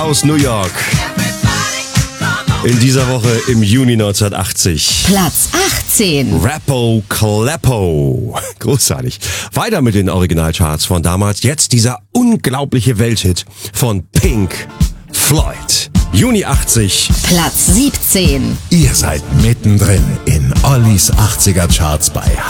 aus New York. In dieser Woche im Juni 1980. Platz 18. Rappo Clappo. Großartig. Weiter mit den Originalcharts von damals. Jetzt dieser unglaubliche Welthit von Pink Floyd. Juni 80. Platz 17. Ihr seid mittendrin in Ollis 80er Charts bei